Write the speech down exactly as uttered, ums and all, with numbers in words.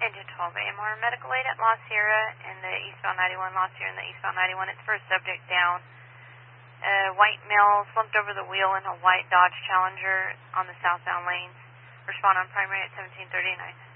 Engine twelve A M R, medical aid at La Sierra in the eastbound ninety-one, La Sierra in the eastbound ninety-one. It's for a subject down. A white male slumped over the wheel in a white Dodge Challenger on the southbound lanes. Respond on primary at seventeen thirty-nine.